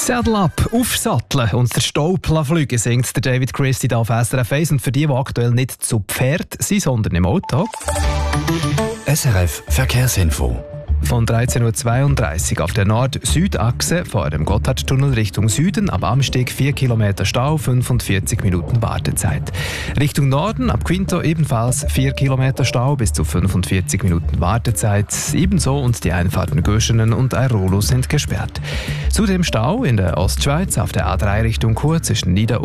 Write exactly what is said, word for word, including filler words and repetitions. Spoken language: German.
Saddle up, aufsatteln und der Staub fliegen, singt der David Christie auf S R F eins. Und für die, die aktuell nicht zu Pferd sind, sondern im Auto. S R F Verkehrsinfo. Von dreizehn Uhr zweiunddreißig auf der Nord-Süd-Achse vor dem Gotthardtunnel Richtung Süden ab Amsteg vier Kilometer Stau, fünfundvierzig Minuten Wartezeit. Richtung Norden ab Quinto ebenfalls vier Kilometer Stau bis zu fünfundvierzig Minuten Wartezeit. Ebenso und die Einfahrten Göschenen und Airolo sind gesperrt. Zudem Stau in der Ostschweiz auf der A drei Richtung Chur zwischen Nieder-